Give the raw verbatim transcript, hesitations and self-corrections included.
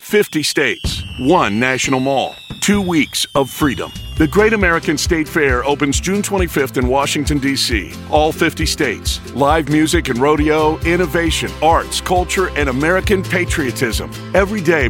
fifty states, one national mall, two weeks of freedom. The Great American State Fair opens June twenty-fifth in Washington, D C All fifty states. Live music and rodeo, innovation, arts, culture, and American patriotism. Every day,